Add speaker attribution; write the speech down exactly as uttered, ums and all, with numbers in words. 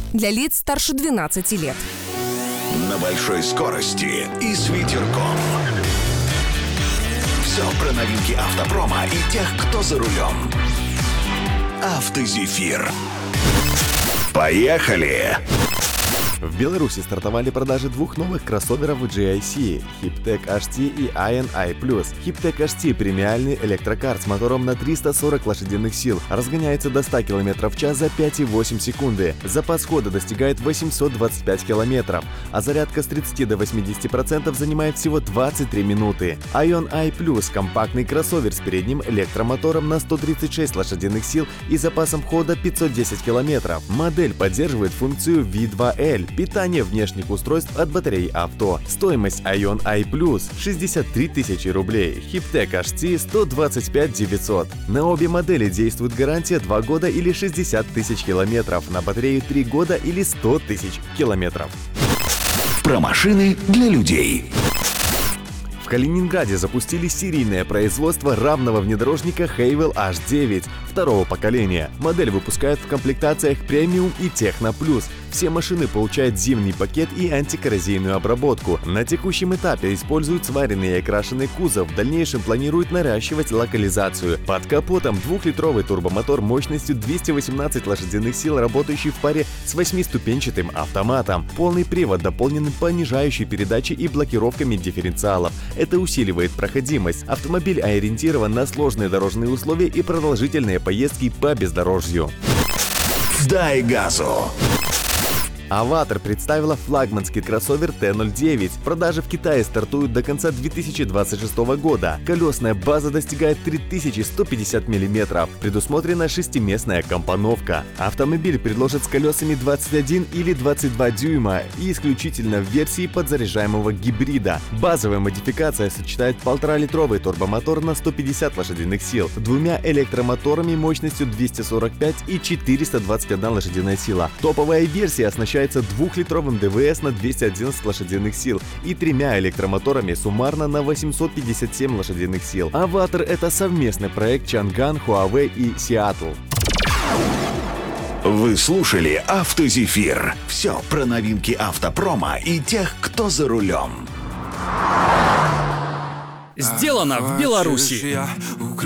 Speaker 1: для лиц старше двенадцати лет.
Speaker 2: На большой скорости и с ветерком. Все про новинки автопрома и тех, кто за рулем. «Автозефир». Поехали!
Speaker 3: В Беларуси стартовали продажи двух новых кроссоверов джи ай си – Hiptech эйч ти и Ion i плюс. Hiptech эйч ти – премиальный электрокар с мотором на триста сорок лошадиных сил, разгоняется до ста километров в час за пять целых восемь десятых секунды. Запас хода достигает восемьсот двадцать пять километров, а зарядка с тридцати до восьмидесяти процентов занимает всего двадцать три минуты. Ion i плюс – компактный кроссовер с передним электромотором на сто тридцать шесть лошадиных сил и запасом хода пятьсот десять километров. Модель поддерживает функцию ви два эл – питание внешних устройств от батареи авто. Стоимость Ion i плюс – шестьдесят три тысячи рублей, Hiptech эйч ти – сто двадцать пять тысяч девятьсот. На обе модели действует гарантия два года или шестьдесят тысяч километров, на батарею три года или сто тысяч километров.
Speaker 2: Про машины для людей.
Speaker 3: В Калининграде запустили серийное производство равного внедорожника Haval эйч девять второго поколения. Модель выпускают в комплектациях премиум и Техно Плюс. Все машины получают зимний пакет и антикоррозийную обработку. На текущем этапе используют сваренный и окрашенный кузов, в дальнейшем планируют наращивать локализацию. Под капотом двухлитровый турбомотор мощностью двести восемнадцать лошадиных сил, работающий в паре с восьмиступенчатым автоматом. Полный привод дополнен понижающей передачей и блокировками дифференциалов. Это усиливает проходимость. Автомобиль ориентирован на сложные дорожные условия и продолжительные поездки по бездорожью.
Speaker 2: Дай газу!
Speaker 3: Аватар представила флагманский кроссовер тэ ноль девять. Продажи в Китае стартуют до конца две тысячи двадцать шестого года. Колесная база достигает три тысячи сто пятьдесят миллиметров. Предусмотрена шестиместная компоновка. Автомобиль предложат с колесами двадцать один или двадцать два дюйма и исключительно в версии подзаряжаемого гибрида. Базовая модификация сочетает полуторалитровый турбомотор на сто пятьдесят лошадиных сил, двумя электромоторами мощностью двести сорок пять и четыреста двадцать одна лошадиная сила. Топовая версия оснащается двухлитровым дэ вэ эс на двести одиннадцать лошадиных сил и тремя электромоторами суммарно на восемьсот пятьдесят семь лошадиных сил. Аватар — это совместный проект Чанган, Huawei и Seattle.
Speaker 2: Вы слушали «Автозефир». Все про новинки автопрома и тех, кто за рулем.
Speaker 4: Сделано в Беларуси.